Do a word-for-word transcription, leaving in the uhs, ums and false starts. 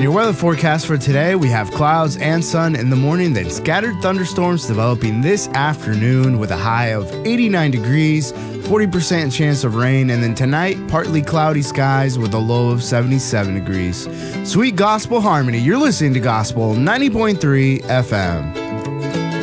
your weather forecast for today, we have clouds and sun in the morning, then scattered thunderstorms developing this afternoon with a high of eighty-nine degrees, forty percent chance of rain, and then tonight, partly cloudy skies with a low of seventy-seven degrees. Sweet Gospel Harmony, you're listening to Gospel ninety point three F M.